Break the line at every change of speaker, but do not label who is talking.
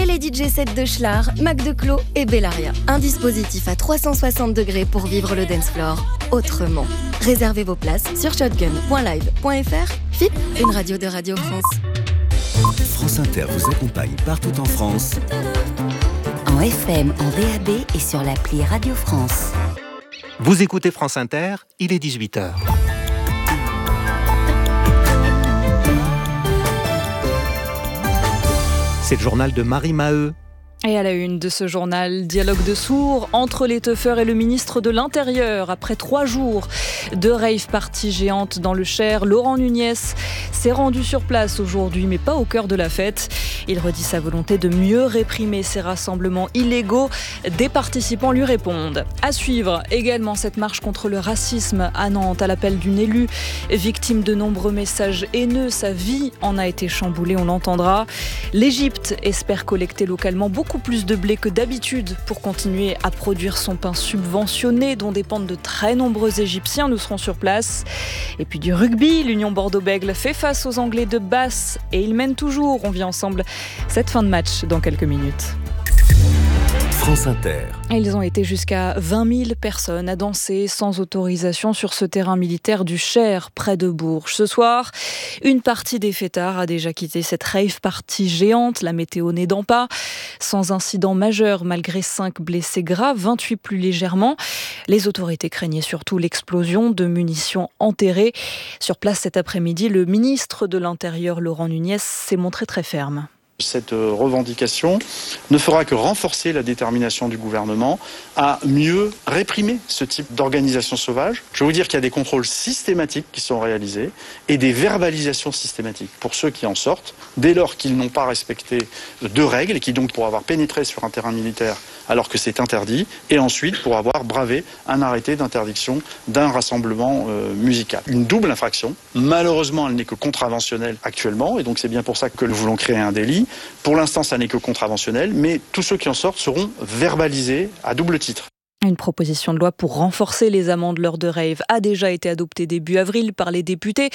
les DJ sets de Schlar, Mac Declos et Bellaria. Un dispositif à 360 degrés pour vivre le dance floor autrement. Réservez vos places sur shotgun.live.fr. FIP, une radio de Radio France.
France Inter vous accompagne partout en France.
En FM, en DAB et sur l'appli Radio France.
Vous écoutez France Inter, il est 18h. C'est le journal de Marie Maheu.
Et à la une de ce journal, dialogue de sourds entre les teufeurs et le ministre de l'Intérieur. Après 3 jours de rave party géante dans le Cher, Laurent Nunez s'est rendu sur place aujourd'hui, mais pas au cœur de la fête. Il redit sa volonté de mieux réprimer ces rassemblements illégaux. Des participants lui répondent. À suivre également cette marche contre le racisme à Nantes, à l'appel d'une élue victime de nombreux messages haineux. Sa vie en a été chamboulée, on l'entendra. L'Égypte espère collecter localement beaucoup plus de blé que d'habitude pour continuer à produire son pain subventionné dont dépendent de très nombreux Égyptiens. Nous serons sur place. Et puis du rugby, l'Union Bordeaux-Bègles fait face aux Anglais de Basse et ils mènent toujours. On vit ensemble cette fin de match dans quelques minutes.
France Inter.
Ils ont été jusqu'à 20 000 personnes à danser sans autorisation sur ce terrain militaire du Cher, près de Bourges. Ce soir, une partie des fêtards a déjà quitté cette rave party géante, la météo n'aidant pas. Sans incident majeur, malgré 5 blessés graves, 28 plus légèrement. Les autorités craignaient surtout l'explosion de munitions enterrées. Sur place cet après-midi, le ministre de l'Intérieur, Laurent Nunez, s'est montré très ferme.
Cette revendication ne fera que renforcer la détermination du gouvernement à mieux réprimer ce type d'organisation sauvage. Je vais vous dire qu'il y a des contrôles systématiques qui sont réalisés et des verbalisations systématiques pour ceux qui en sortent, dès lors qu'ils n'ont pas respecté de règles et qui donc pour avoir pénétré sur un terrain militaire alors que c'est interdit, et ensuite pour avoir bravé un arrêté d'interdiction d'un rassemblement musical. Une double infraction. Malheureusement, elle n'est que contraventionnelle actuellement, et donc c'est bien pour ça que nous voulons créer un délit. Pour l'instant, ça n'est que contraventionnel, mais tous ceux qui en sortent seront verbalisés à double titre.
Une proposition de loi pour renforcer les amendes lors de rave a déjà été adoptée début avril par les députés.